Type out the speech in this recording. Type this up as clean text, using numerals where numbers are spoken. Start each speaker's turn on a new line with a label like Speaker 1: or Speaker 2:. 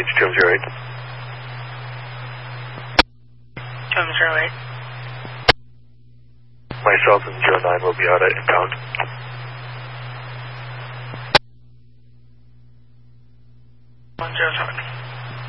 Speaker 1: engage 208.
Speaker 2: 208.
Speaker 1: Myself and 09 will be out at impound.
Speaker 2: One 07.